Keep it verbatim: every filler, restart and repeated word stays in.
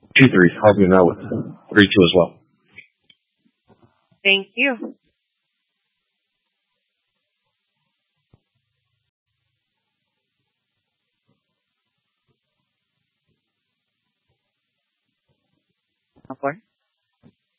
Two three. I'll be now with three two as well. Thank you. Four.